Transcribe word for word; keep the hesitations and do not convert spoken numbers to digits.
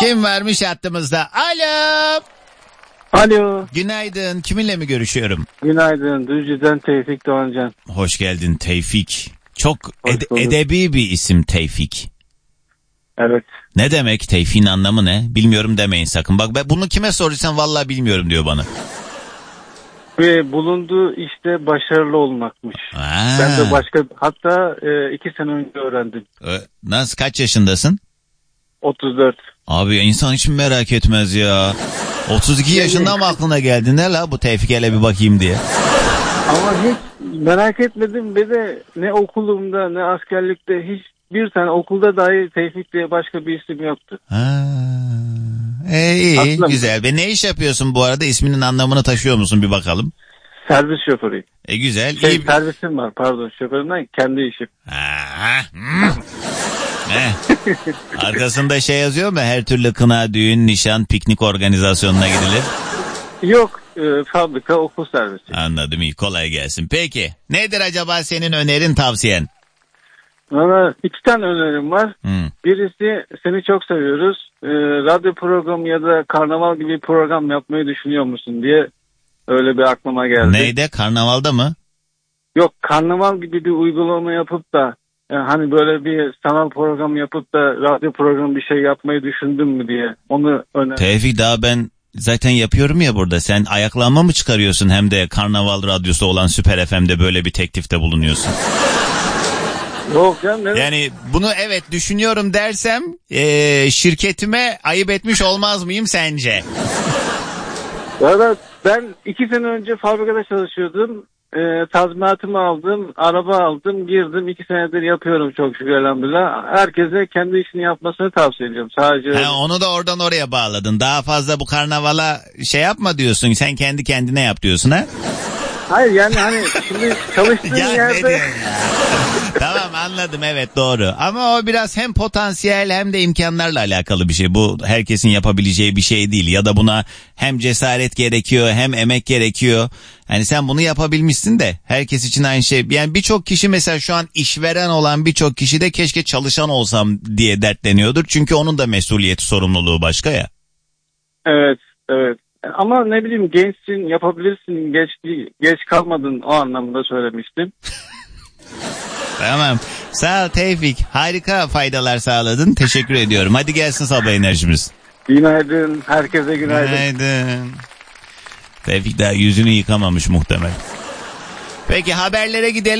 Kim varmış hattımızda? Alo. Alo. Günaydın. Kiminle mi görüşüyorum? Günaydın. Düzce'den Tevfik Doğancan. Hoş geldin Tevfik. Çok ed- edebi bir isim Tevfik. Evet. Ne demek Tevfik'in anlamı ne? Bilmiyorum demeyin sakın. Bak ben bunu kime sorursam vallahi bilmiyorum diyor bana. Ve bulunduğu işte başarılı olmakmış. Aa. Ben de başka hatta e, iki sene önce öğrendim. Nasıl, kaç yaşındasın? otuz dört. Abi insan hiç mi merak etmez ya? otuz iki yaşında mı aklına geldi? Ne la bu Tevfik, hele bir bakayım diye. Ama hiç merak etmedim ve de ne okulumda ne askerlikte hiç bir tane okulda dahi Tevfik diye başka bir isim yoktu. Ha. E, iyi Aslında güzel. Ve ne iş yapıyorsun bu arada? İsminin anlamını taşıyor musun bir bakalım. Servis şoförüyüm. E güzel. Şey, iyi. Servisim var pardon, şoförümden kendi işim. Ha. Arkasında şey yazıyor mu? Her türlü kına, düğün, nişan, piknik organizasyonuna gidilir. Yok, e, fabrika, okul servisi. Anladım, iyi, kolay gelsin. Peki nedir acaba senin önerin, tavsiyen? Bana iki tane önerim var. Hmm. Birisi, seni çok seviyoruz. E, radyo programı ya da karnaval gibi bir program yapmayı düşünüyor musun diye öyle bir aklıma geldi. Neydi? Karnavalda mı? Yok, karnaval gibi bir uygulama yapıp da yani hani böyle bir sanal program yapıp da radyo programı bir şey yapmayı düşündün mü diye onu öner. Tevfik, daha ben zaten yapıyorum ya burada. Sen ayaklanma mı çıkarıyorsun, hem de Karnaval Radyosu olan Süper F M'de böyle bir teklifte bulunuyorsun? Yok canım. Ne? Yani bunu evet düşünüyorum dersem ee, şirketime ayıp etmiş olmaz mıyım sence? Valla ben iki sene önce fabrikada çalışıyordum. E, tazminatımı aldım, araba aldım, girdim. iki senedir yapıyorum çok şükür elhamdülillah. Herkese kendi işini yapmasını tavsiye ediyorum. Sadece Ha, onu da oradan oraya bağladın. Daha fazla bu karnavala şey yapma diyorsun. Sen kendi kendine yap diyorsun ha? Hayır yani hani şimdi çalıştığın Ya yerde... ne diyorsun ya? Tamam, anladım, evet doğru. Ama o biraz hem potansiyel hem de imkanlarla alakalı bir şey. Bu herkesin yapabileceği bir şey değil. Ya da buna hem cesaret gerekiyor hem emek gerekiyor. Hani sen bunu yapabilmişsin de herkes için aynı şey. Yani birçok kişi mesela şu an işveren olan birçok kişi de keşke çalışan olsam diye dertleniyordur. Çünkü onun da mesuliyeti, sorumluluğu başka ya. Evet, evet. Ama ne bileyim, gençsin, yapabilirsin, geç değil, geç kalmadın, o anlamda söylemiştim. Tamam. Sağ ol Tevfik. Harika faydalar sağladın. Teşekkür ediyorum. Hadi gelsin sabah enerjimiz. Günaydın. Herkese günaydın. Günaydın. Tevfik daha yüzünü yıkamamış muhtemelen. Peki haberlere gidelim.